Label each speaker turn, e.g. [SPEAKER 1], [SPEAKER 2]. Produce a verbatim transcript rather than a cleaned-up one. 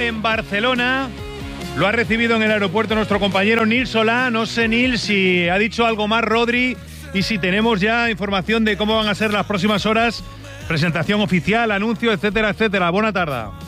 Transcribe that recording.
[SPEAKER 1] en Barcelona. Lo ha recibido en el aeropuerto nuestro compañero Nil Solá. No sé, Nil, si ha dicho algo más Rodri y si tenemos ya información de cómo van a ser las próximas horas. Presentación oficial, anuncio, etcétera, etcétera. Buena tarde.